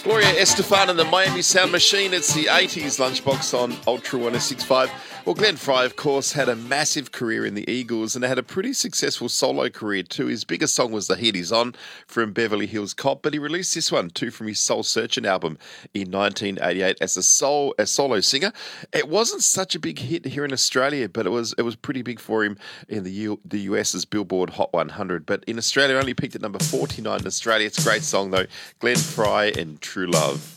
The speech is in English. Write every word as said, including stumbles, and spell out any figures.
Gloria Estefan and the Miami Sound Machine. It's the eighties lunchbox on Ultra one oh six point five. Well, Glenn Fry, of course, had a massive career in the Eagles and had a pretty successful solo career too. His biggest song was The Heat Is On from Beverly Hills Cop, but he released this one too from his Soul Searching album in nineteen eighty-eight as a soul a solo singer. It wasn't such a big hit here in Australia, but it was it was pretty big for him in the U, the US's Billboard Hot one hundred. But in Australia, only peaked at number forty-nine in Australia. It's a great song though. Glenn Fry and True Love.